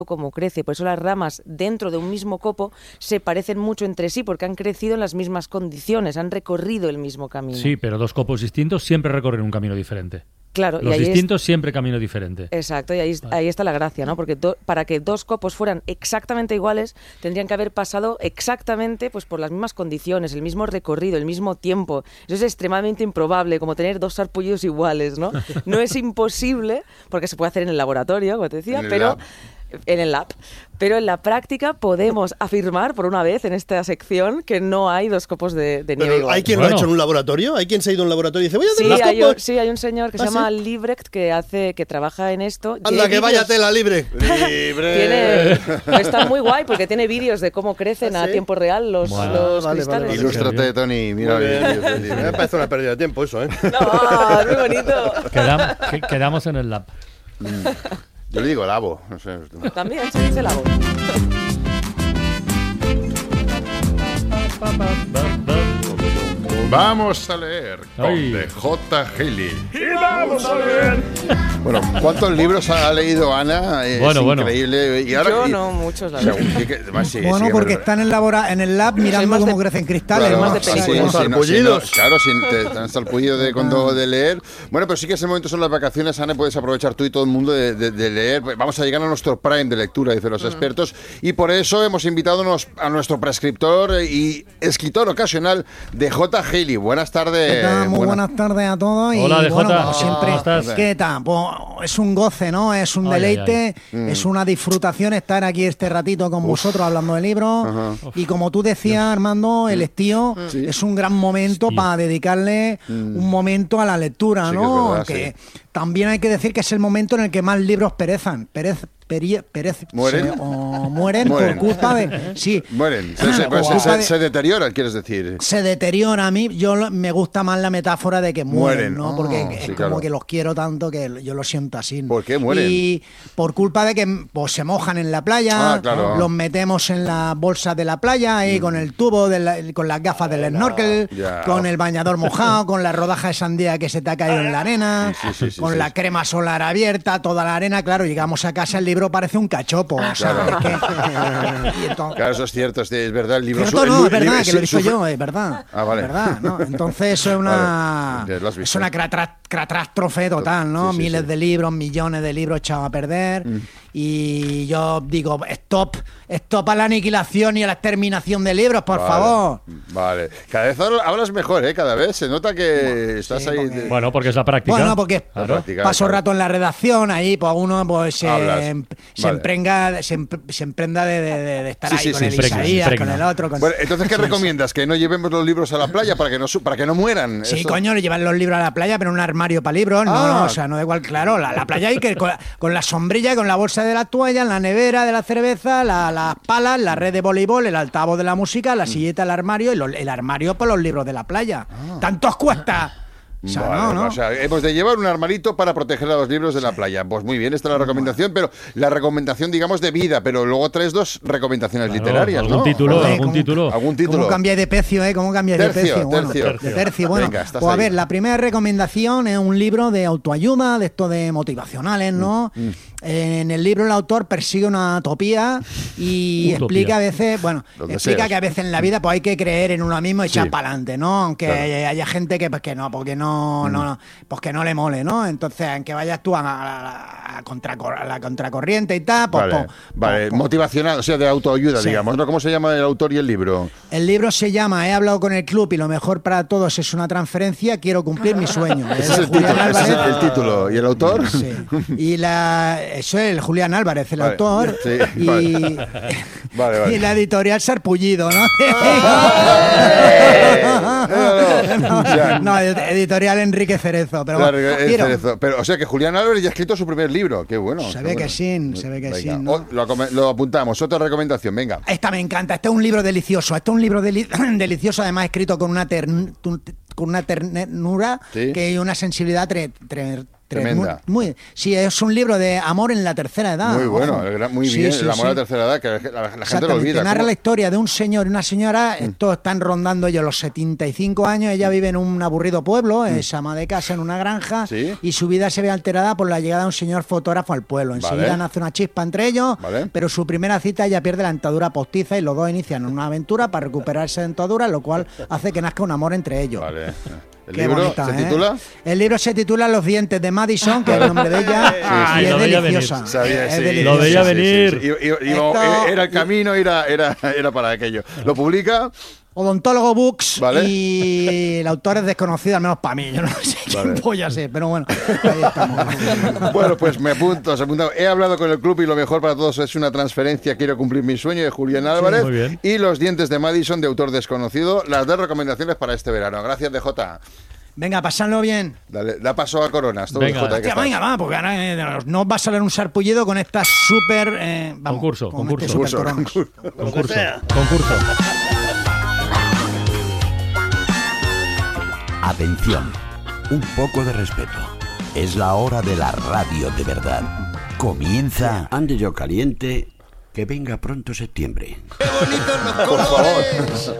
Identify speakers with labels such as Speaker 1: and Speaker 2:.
Speaker 1: cómo crece. Por eso las ramas dentro de un mismo copo se parecen mucho entre sí, porque han crecido en las mismas condiciones, han recorrido el mismo camino.
Speaker 2: Sí, pero dos copos distintos siempre recorren un camino diferente.
Speaker 1: Claro,
Speaker 2: Los distintos siempre camino diferente.
Speaker 1: Exacto, y ahí está la gracia, ¿no? Porque para que dos copos fueran exactamente iguales, tendrían que haber pasado exactamente pues por las mismas condiciones, el mismo recorrido, el mismo tiempo. Eso es extremadamente improbable, como tener dos sarpullidos iguales, ¿no? No es imposible, porque se puede hacer en el laboratorio, como te decía, pero... En el lab. Pero en la práctica podemos afirmar, por una vez en esta sección, que no hay dos copos de nieve igual.
Speaker 3: ¿Hay quien lo ha hecho en un laboratorio? ¿Hay quien se ha ido a un laboratorio y dice, voy a hacer dos copos?
Speaker 1: Sí, hay un señor que se llama Liebrecht que trabaja en esto.
Speaker 3: Anda, que vaya tela, libre.
Speaker 1: Está muy guay porque tiene vídeos de cómo crecen a tiempo real los cristales.
Speaker 4: Vale. Ilústrate, Tony. Mira,
Speaker 3: me parece una pérdida de tiempo eso, ¿eh?
Speaker 1: No, muy bonito.
Speaker 2: Quedamos en el lab.
Speaker 4: Yo le digo labo, no sé.
Speaker 1: También se dice labo.
Speaker 4: Vamos a leer con DJ Haley.
Speaker 5: ¡Y vamos a leer!
Speaker 4: Bueno, ¿cuántos libros ha leído Ana? Es increíble. Y ahora,
Speaker 1: yo no, muchos, la
Speaker 6: verdad. Porque están en el lab mirando cómo crecen cristales.
Speaker 4: Claro,
Speaker 6: más de
Speaker 3: salpullidos.
Speaker 4: Claro, te salpullido de leer. Bueno, pero sí que ese momento son las vacaciones, Ana, puedes aprovechar tú y todo el mundo de leer. Vamos a llegar a nuestro prime de lectura, dicen los expertos, y por eso hemos invitado a nuestro prescriptor y escritor ocasional de J. Haley. Buenas tardes.
Speaker 6: ¿Qué tal? Muy buenas tardes a todos.
Speaker 2: Hola,
Speaker 6: y
Speaker 2: DJ.
Speaker 6: Como siempre,
Speaker 2: ¿cómo estás?
Speaker 6: ¿Qué tal? Pues es un goce, ¿no? Es un deleite, es una disfrutación estar aquí este ratito con vosotros hablando de libros. Y como tú decías, Armando, el estío es un gran momento para dedicarle un momento a la lectura, ¿no?
Speaker 4: Es verdad,
Speaker 6: también hay que decir que es el momento en el que más libros mueren por culpa de... Sí.
Speaker 4: Mueren. Se deterioran, quieres decir.
Speaker 6: Se deteriora. A mí me gusta más la metáfora de que mueren, ¿no? Porque es como que los quiero tanto que yo lo siento así.
Speaker 4: ¿Por qué mueren?
Speaker 6: Y por culpa de que pues, se mojan en la playa, los metemos en las bolsas de la playa, ahí con el tubo, con las gafas del snorkel, con el bañador mojado, con la rodaja de sandía que se te ha caído en la arena, con la crema solar abierta, toda la arena. Claro, llegamos a casa, el libro parece un cachopo. O sea,
Speaker 4: claro, eso es cierto, es verdad. El libro
Speaker 6: cierto, no, es verdad, que lo he dicho yo, es verdad.
Speaker 4: Vale.
Speaker 6: Es verdad, ¿no? Entonces eso es una catástrofe total, ¿no? Miles de libros, millones de libros echados a perder. Y yo digo, stop a la aniquilación y a la exterminación de libros, por favor.
Speaker 4: Vale. Cada vez hablas mejor, ¿eh? Cada vez se nota que estás ahí.
Speaker 2: Bueno, porque es la práctica.
Speaker 6: Bueno, porque paso rato en la redacción, ahí pues uno pues se emprenda de estar ahí con el Isaías, con el otro.
Speaker 4: Bueno, entonces, ¿qué recomiendas? ¿Que no llevemos los libros a la playa para que no mueran?
Speaker 6: Sí, coño, llevan los libros a la playa, pero en un armario para libros. No, o sea, no da igual, claro. La playa hay que con la sombrilla, con la bolsa de la toalla, en la nevera de la cerveza, las palas, la red de voleibol, el altavoz de la música, la silleta del armario y el armario por los libros de la playa. ¿Tanto os cuesta? O sea,
Speaker 4: vale,
Speaker 6: no.
Speaker 4: O sea, hemos de llevar un armarito para proteger a los libros de la playa. Pues muy bien, esta es la recomendación, pero la recomendación, digamos, de vida, pero luego traes dos recomendaciones literarias, ¿no?
Speaker 2: ¿Algún título?
Speaker 6: ¿Cómo cambiáis de precio, eh? ¿Cómo cambiáis de precio? De tercio. Bueno,
Speaker 4: venga,
Speaker 6: pues a ver, la primera recomendación es un libro de autoayuda, de esto de motivacionales, ¿no? En el libro el autor persigue una utopía y explica a veces, que a veces en la vida pues hay que creer en uno mismo y echar para adelante, ¿no? Aunque haya gente que pues que no, porque pues que no le mole, ¿no? Entonces, aunque vayas tú a la contracorriente y tal, pues,
Speaker 4: motivacional, o sea, de autoayuda, digamos, ¿no? ¿Cómo se llama el autor y el libro?
Speaker 6: El libro se llama He hablado con el club y lo mejor para todos es una transferencia, quiero cumplir mi sueño.
Speaker 4: Ese es el título. ¿Y el autor?
Speaker 6: Sí. Y eso es el Julián Álvarez, el autor.
Speaker 4: Sí,
Speaker 6: y la editorial Sarpullido, ¿no? No, editorial Enrique Cerezo. Pero,
Speaker 4: Cerezo. Pero, o sea, que Julián Álvarez ya ha escrito su primer libro. Qué bueno.
Speaker 6: Se ve que sí, ¿no?
Speaker 4: Lo apuntamos. Otra recomendación, venga.
Speaker 6: Esta me encanta. Este es un libro delicioso. Delicioso, además escrito con una ternura que hay una sensibilidad
Speaker 4: Tremenda.
Speaker 6: Sí, es un libro de amor en la tercera edad.
Speaker 4: Muy bueno, muy bien, el amor en la tercera edad, que la gente lo olvida.
Speaker 6: Narra la historia de un señor y una señora, estos están rondando ellos los 75 años, ella vive en un aburrido pueblo, es ama de casa en una granja, y su vida se ve alterada por la llegada de un señor fotógrafo al pueblo. Enseguida nace una chispa entre ellos, pero su primera cita ella pierde la dentadura postiza y los dos inician una aventura para recuperar esa dentadura, lo cual hace que nazca un amor entre ellos.
Speaker 4: ¿El libro bonita, se titula?
Speaker 6: El libro se titula Los dientes de Madison, que es el nombre de ella, y es deliciosa.
Speaker 2: Lo veía venir.
Speaker 4: Era el camino, era para aquello. ¿Lo publica?
Speaker 6: Odontólogo Books, y el autor es desconocido, al menos para mí. Yo no sé quién voy a ser, pero bueno, ahí estamos.
Speaker 4: Bueno, pues me apunto, He hablado con el club y lo mejor para todos es una transferencia. Quiero cumplir mi sueño, de Julián Álvarez.
Speaker 2: Muy bien.
Speaker 4: Y Los dientes de Madison, de autor desconocido. Las 2 recomendaciones para este verano. Gracias, DJ.
Speaker 6: Venga, pasadlo bien.
Speaker 4: Dale, da paso a Coronas.
Speaker 6: Venga, va, porque ahora no va a salir un sarpullido con esta súper...
Speaker 2: concurso.
Speaker 7: Atención, un poco de respeto. Es la hora de la radio de verdad. Comienza Ande yo caliente, que venga pronto septiembre.
Speaker 4: ¡Qué bonitos los colores! Por favor.